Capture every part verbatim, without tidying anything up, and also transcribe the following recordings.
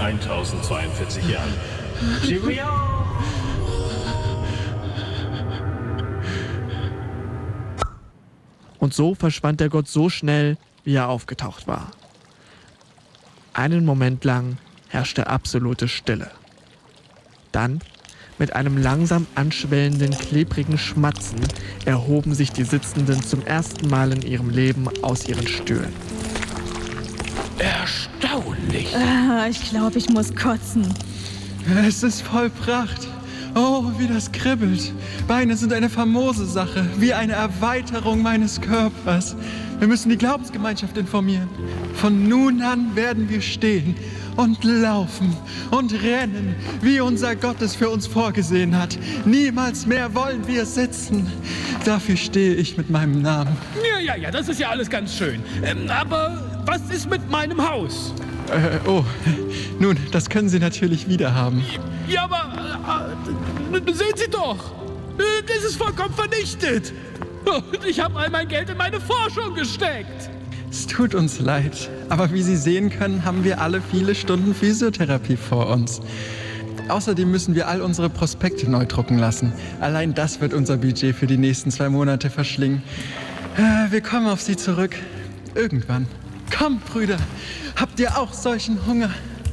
tausendzweiundvierzig Jahren. Cheerio! Und so verschwand der Gott so schnell, wie er aufgetaucht war. Einen Moment lang herrschte absolute Stille. Dann, mit einem langsam anschwellenden, klebrigen Schmatzen, erhoben sich die Sitzenden zum ersten Mal in ihrem Leben aus ihren Stühlen. Erstaunlich! Ah, ich glaube, ich muss kotzen. Es ist vollbracht. Oh, wie das kribbelt. Beine sind eine famose Sache, wie eine Erweiterung meines Körpers. Wir müssen die Glaubensgemeinschaft informieren. Von nun an werden wir stehen und laufen und rennen, wie unser Gott es für uns vorgesehen hat. Niemals mehr wollen wir sitzen. Dafür stehe ich mit meinem Namen. Ja, ja, ja, das ist ja alles ganz schön. Ähm, aber was ist mit meinem Haus? Äh, oh, nun, das können Sie natürlich wieder haben. Ja, aber äh, sehen Sie doch, äh, das ist vollkommen vernichtet. Und ich habe all mein Geld in meine Forschung gesteckt. Es tut uns leid, aber wie Sie sehen können, haben wir alle viele Stunden Physiotherapie vor uns. Außerdem müssen wir all unsere Prospekte neu drucken lassen. Allein das wird unser Budget für die nächsten zwei Monate verschlingen. Äh, wir kommen auf Sie zurück. Irgendwann. Kommt, Brüder, habt ihr auch solchen Hunger?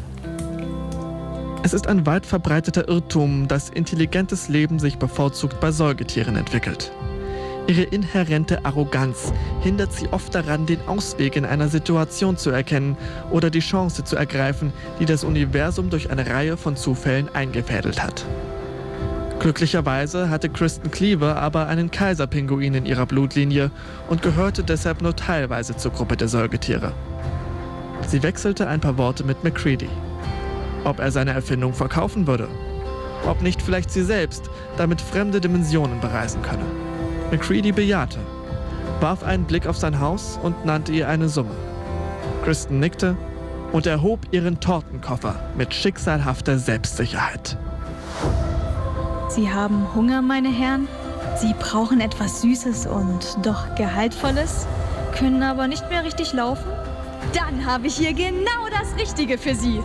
Es ist ein weit verbreiteter Irrtum, dass intelligentes Leben sich bevorzugt bei Säugetieren entwickelt. Ihre inhärente Arroganz hindert sie oft daran, den Ausweg in einer Situation zu erkennen oder die Chance zu ergreifen, die das Universum durch eine Reihe von Zufällen eingefädelt hat. Glücklicherweise hatte Kristen Cleaver aber einen Kaiserpinguin in ihrer Blutlinie und gehörte deshalb nur teilweise zur Gruppe der Säugetiere. Sie wechselte ein paar Worte mit MacCready. Ob er seine Erfindung verkaufen würde? Ob nicht vielleicht sie selbst damit fremde Dimensionen bereisen könne? MacCready bejahte, warf einen Blick auf sein Haus und nannte ihr eine Summe. Kristen nickte und erhob ihren Tortenkoffer mit schicksalhafter Selbstsicherheit. Sie haben Hunger, meine Herren? Sie brauchen etwas Süßes und doch Gehaltvolles, können aber nicht mehr richtig laufen? Dann habe ich hier genau das Richtige für Sie.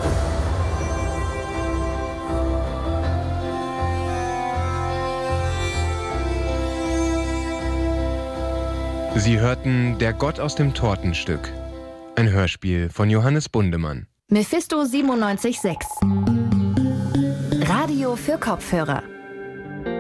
Sie hörten Der Gott aus dem Tortenstück. Ein Hörspiel von Johannes Bundemann. Mephisto siebenundneunzig Komma sechs. Radio für Kopfhörer.